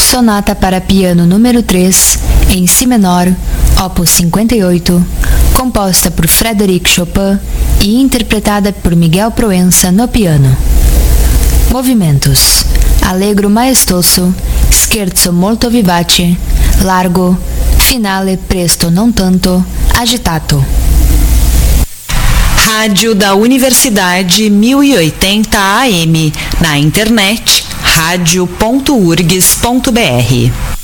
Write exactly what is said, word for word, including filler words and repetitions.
Sonata para piano número três, em si menor, opus cinquenta e oito, composta por Frédéric Chopin e interpretada por Miguel Proença no piano. Movimentos: allegro maestoso, scherzo molto vivace, largo, finale presto non tanto, agitato. Rádio da Universidade mil e oitenta A M, na internet rádio ponto urgs ponto br.